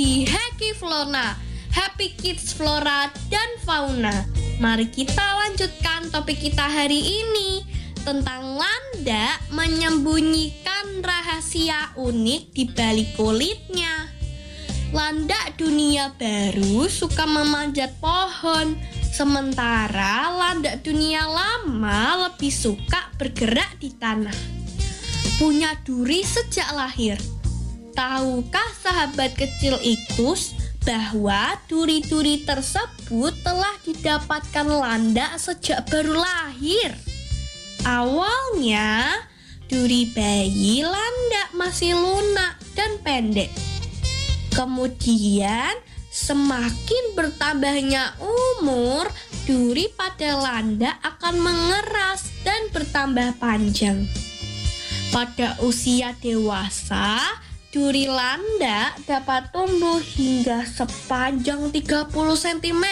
di Happy Flora, Happy Kids Flora dan Fauna. Mari kita lanjutkan topik kita hari ini tentang landak menyembunyikan rahasia unik di balik kulitnya. Landak dunia baru suka memanjat pohon, sementara landak dunia lama lebih suka bergerak di tanah. Punya duri sejak lahir. Tahukah sahabat kecil Iktus bahwa duri-duri tersebut telah didapatkan landak sejak baru lahir? Awalnya, duri bayi landak masih lunak dan pendek. Kemudian, semakin bertambahnya umur, duri pada landak akan mengeras dan bertambah panjang. Pada usia dewasa, duri landak dapat tumbuh hingga sepanjang 30 cm.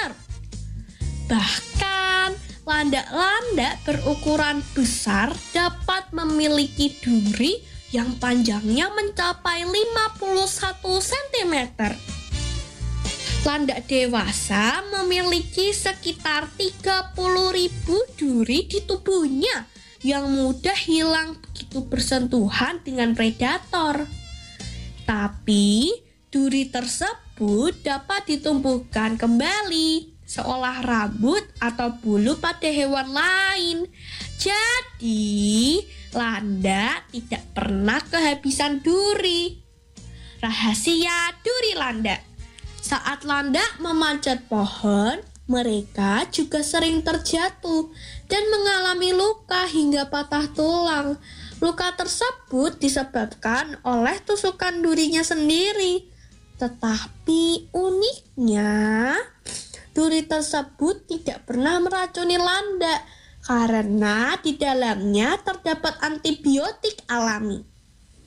Bahkan, landak-landak berukuran besar dapat memiliki duri yang panjangnya mencapai 51 cm. Landak dewasa memiliki sekitar 30.000 duri di tubuhnya yang mudah hilang begitu bersentuhan dengan predator. Tapi, duri tersebut dapat ditumbuhkan kembali seolah rambut atau bulu pada hewan lain. Jadi, landak tidak pernah kehabisan duri. Rahasia duri landak. Saat landak memanjat pohon, mereka juga sering terjatuh dan mengalami luka hingga patah tulang. Luka tersebut disebabkan oleh tusukan durinya sendiri. Tetapi uniknya, duri tersebut tidak pernah meracuni landak karena di dalamnya terdapat antibiotik alami.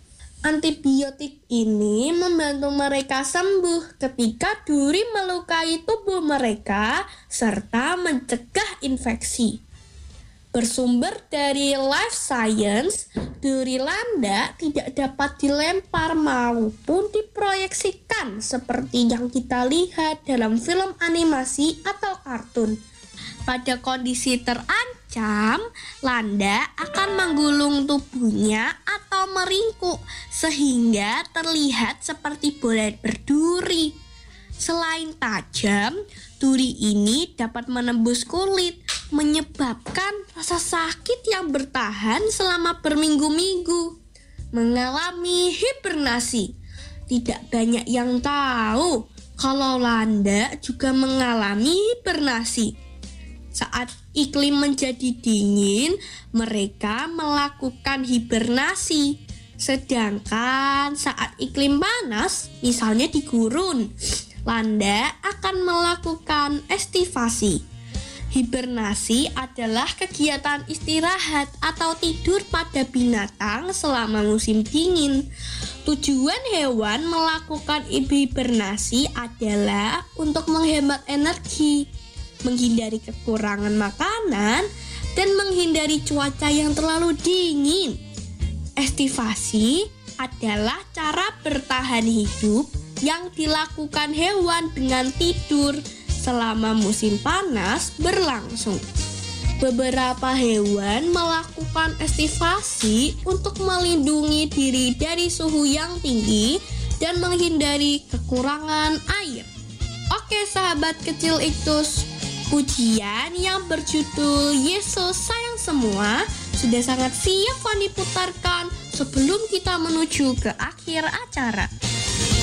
Antibiotik ini membantu mereka sembuh ketika duri melukai tubuh mereka serta mencegah infeksi. Bersumber dari Life Science, duri landak tidak dapat dilempar maupun diproyeksikan seperti yang kita lihat dalam film animasi atau kartun. Pada kondisi terancam, landak akan menggulung tubuhnya atau meringkuk sehingga terlihat seperti bola berduri. Selain tajam, duri ini dapat menembus kulit, menyebabkan rasa sakit yang bertahan selama berminggu-minggu. Mengalami hibernasi. Tidak banyak yang tahu kalau landak juga mengalami hibernasi. Saat iklim menjadi dingin, mereka melakukan hibernasi. Sedangkan saat iklim panas, misalnya di gurun, landak akan melakukan estivasi. Hibernasi adalah kegiatan istirahat atau tidur pada binatang selama musim dingin. Tujuan hewan melakukan hibernasi adalah untuk menghemat energi, menghindari kekurangan makanan, dan menghindari cuaca yang terlalu dingin. Estivasi adalah cara bertahan hidup yang dilakukan hewan dengan tidur selama musim panas berlangsung. Beberapa hewan melakukan estivasi untuk melindungi diri dari suhu yang tinggi dan menghindari kekurangan air. Oke sahabat kecil Iktus, pujian yang berjudul Yesus Sayang Semua sudah sangat siap diputarkan sebelum kita menuju ke akhir acara.